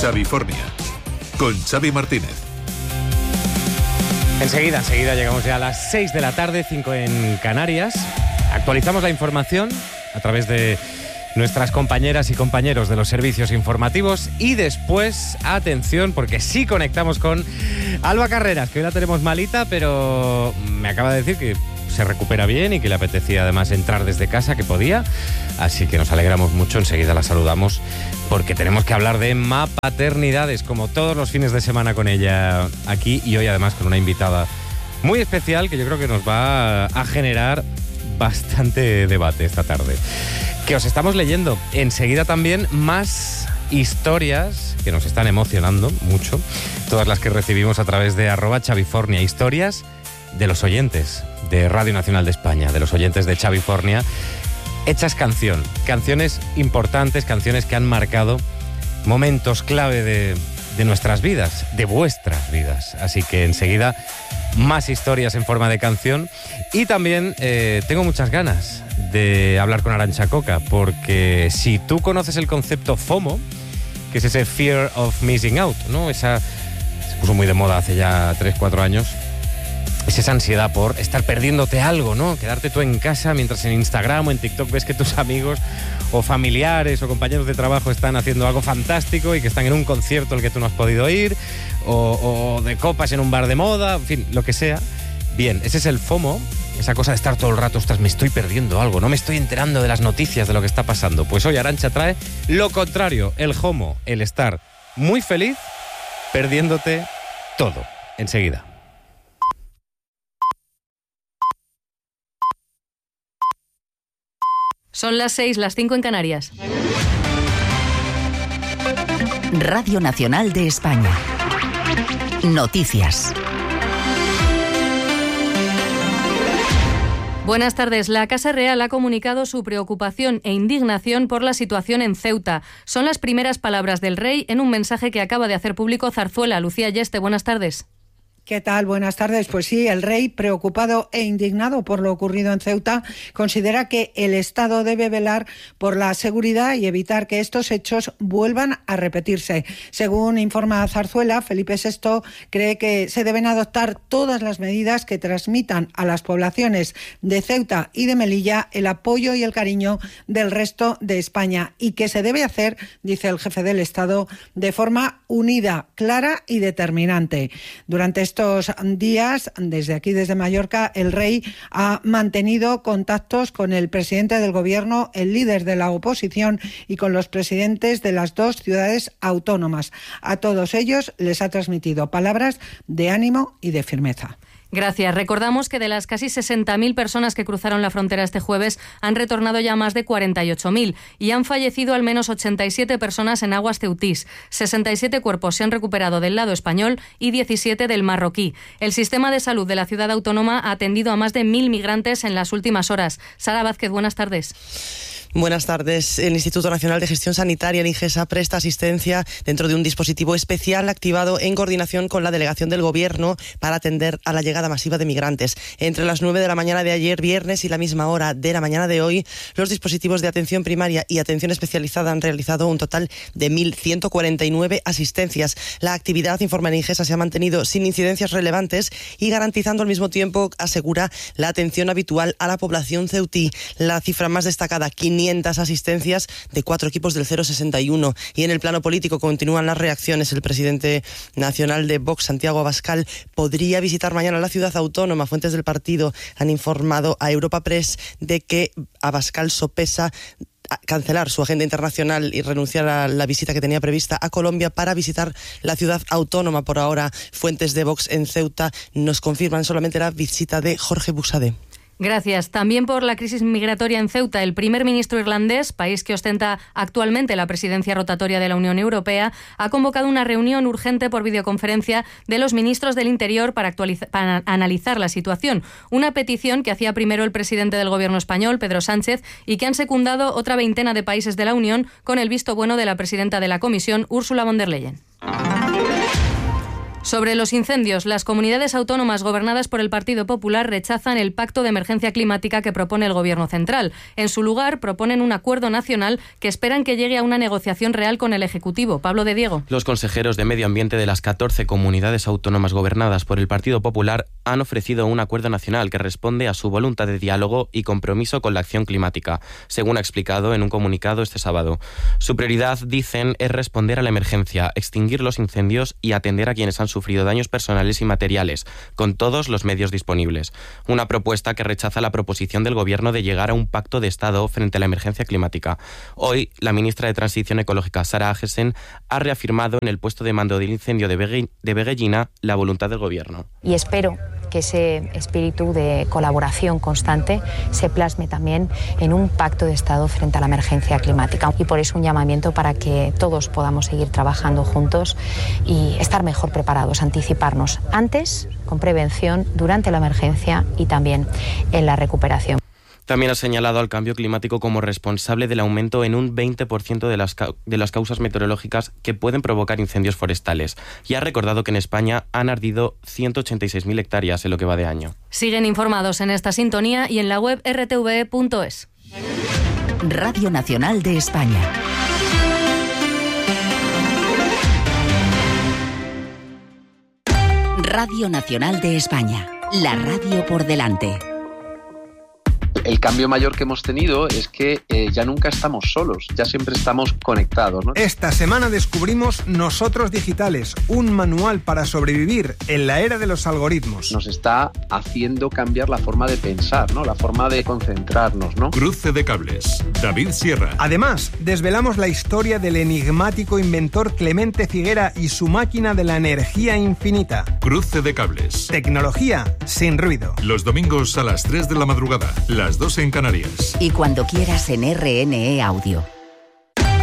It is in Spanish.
Xavifornia, con Xavi Martínez. Enseguida llegamos ya a las 6 de la tarde, 5 en Canarias. Actualizamos la información a través de nuestras compañeras y compañeros de los servicios informativos y después, atención, porque sí conectamos con Alba Carreras, que hoy la tenemos malita, pero me acaba de decir que se recupera bien y que le apetecía además entrar desde casa, que podía, así que nos alegramos mucho. Enseguida la saludamos porque tenemos que hablar de maternidades, como todos los fines de semana con ella aquí, y hoy además con una invitada muy especial que yo creo que nos va a generar bastante debate esta tarde, que os estamos leyendo. Enseguida también más historias que nos están emocionando mucho, todas las que recibimos a través de @Xavifornia, historias de los oyentes de Radio Nacional de España, de los oyentes de Xavifornia, hechas canciones importantes, canciones que han marcado momentos clave de nuestras vidas, de vuestras vidas. Así que enseguida más historias en forma de canción. Y también tengo muchas ganas de hablar con Arantxa Coca, porque si tú conoces el concepto FOMO, que es ese Fear of Missing Out, ¿no? Se puso muy de moda hace ya 3-4 años. Es esa ansiedad por estar perdiéndote algo, ¿no? Quedarte tú en casa mientras en Instagram o en TikTok ves que tus amigos o familiares o compañeros de trabajo están haciendo algo fantástico y que están en un concierto al que tú no has podido ir, o de copas en un bar de moda, en fin, lo que sea. Bien, ese es el FOMO, esa cosa de estar todo el rato, ostras, me estoy perdiendo algo, no me estoy enterando de las noticias, de lo que está pasando. Pues hoy Arantxa trae lo contrario, el FOMO, el estar muy feliz perdiéndote todo. Enseguida. Son las 6, las 5 en Canarias. Radio Nacional de España. Noticias. Buenas tardes. La Casa Real ha comunicado su preocupación e indignación por la situación en Ceuta. Son las primeras palabras del rey en un mensaje que acaba de hacer público Zarzuela. Lucía Yeste, buenas tardes. ¿Qué tal? Buenas tardes. Pues sí, el rey, preocupado e indignado por lo ocurrido en Ceuta, considera que el Estado debe velar por la seguridad y evitar que estos hechos vuelvan a repetirse. Según informa Zarzuela, Felipe VI cree que se deben adoptar todas las medidas que transmitan a las poblaciones de Ceuta y de Melilla el apoyo y el cariño del resto de España, y que se debe hacer, dice el jefe del Estado, de forma unida, clara y determinante. Durante estos días, desde Mallorca, el rey ha mantenido contactos con el presidente del gobierno, el líder de la oposición y con los presidentes de las dos ciudades autónomas. A todos ellos les ha transmitido palabras de ánimo y de firmeza. Gracias. Recordamos que de las casi 60.000 personas que cruzaron la frontera este jueves han retornado ya más de 48.000 y han fallecido al menos 87 personas en aguas ceutís. 67 cuerpos se han recuperado del lado español y 17 del marroquí. El sistema de salud de la ciudad autónoma ha atendido a más de 1.000 migrantes en las últimas horas. Sara Vázquez, buenas tardes. Buenas tardes. El Instituto Nacional de Gestión Sanitaria, el INGESA, presta asistencia dentro de un dispositivo especial activado en coordinación con la delegación del Gobierno para atender a la llegada masiva de migrantes. Entre las 9 de la mañana de ayer, viernes, y la misma hora de la mañana de hoy, los dispositivos de atención primaria y atención especializada han realizado un total de 1.149 asistencias. La actividad, informa el INGESA, se ha mantenido sin incidencias relevantes y garantizando al mismo tiempo, asegura, la atención habitual a la población ceutí. La cifra más destacada, 500 asistencias de 4 equipos del 061. Y en el plano político continúan las reacciones. El presidente nacional de Vox, Santiago Abascal, podría visitar mañana la ciudad autónoma. Fuentes del partido han informado a Europa Press de que Abascal sopesa cancelar su agenda internacional y renunciar a la visita que tenía prevista a Colombia para visitar la ciudad autónoma. Por ahora, fuentes de Vox en Ceuta nos confirman solamente la visita de Jorge Buxadé. Gracias. También por la crisis migratoria en Ceuta, el primer ministro irlandés, país que ostenta actualmente la presidencia rotatoria de la Unión Europea, ha convocado una reunión urgente por videoconferencia de los ministros del Interior para analizar la situación. Una petición que hacía primero el presidente del Gobierno español, Pedro Sánchez, y que han secundado otra veintena de países de la Unión con el visto bueno de la presidenta de la Comisión, Ursula von der Leyen. Sobre los incendios, las comunidades autónomas gobernadas por el Partido Popular rechazan el pacto de emergencia climática que propone el Gobierno central. En su lugar, proponen un acuerdo nacional que esperan que llegue a una negociación real con el Ejecutivo. Pablo de Diego. Los consejeros de Medio Ambiente de las 14 comunidades autónomas gobernadas por el Partido Popular han ofrecido un acuerdo nacional que responde a su voluntad de diálogo y compromiso con la acción climática, según ha explicado en un comunicado este sábado. Su prioridad, dicen, es responder a la emergencia, extinguir los incendios y atender a quienes han sufrido daños personales y materiales, con todos los medios disponibles. Una propuesta que rechaza la proposición del Gobierno de llegar a un pacto de Estado frente a la emergencia climática. Hoy, la ministra de Transición Ecológica, Sara Agesen, ha reafirmado en el puesto de mando del incendio de Veguellina la voluntad del Gobierno. Y espero que ese espíritu de colaboración constante se plasme también en un pacto de Estado frente a la emergencia climática. Y por eso un llamamiento para que todos podamos seguir trabajando juntos y estar mejor preparados, anticiparnos antes, con prevención, durante la emergencia y también en la recuperación. También ha señalado al cambio climático como responsable del aumento en un 20% de las causas meteorológicas que pueden provocar incendios forestales y ha recordado que en España han ardido 186.000 hectáreas en lo que va de año. Siguen informados en esta sintonía y en la web rtve.es. Radio Nacional de España. Radio Nacional de España. La radio por delante. El cambio mayor que hemos tenido es que ya nunca estamos solos, ya siempre estamos conectados, ¿no? Esta semana descubrimos Nosotros Digitales, un manual para sobrevivir en la era de los algoritmos. Nos está haciendo cambiar la forma de pensar, ¿no? La forma de concentrarnos, ¿no? Cruce de cables. David Sierra. Además, desvelamos la historia del enigmático inventor Clemente Figuera y su máquina de la energía infinita. Cruce de cables. Tecnología sin ruido. Los domingos a las 3 de la madrugada, las 2 en Canarias. Y cuando quieras en RNE Audio.